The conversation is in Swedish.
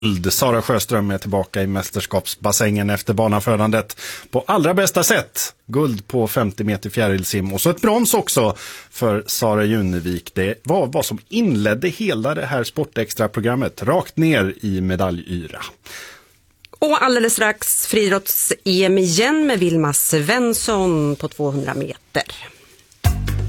Sara Sjöström är tillbaka i mästerskapsbassängen efter banaförandet på allra bästa sätt. Guld på 50 meter fjärilsim och så ett brons också för Sara Junevik. Det var vad som inledde hela det här Sportextra-programmet, rakt ner i medalgyra. Och alldeles strax friidrotts-EM igen med Vilma Svensson på 200 meter.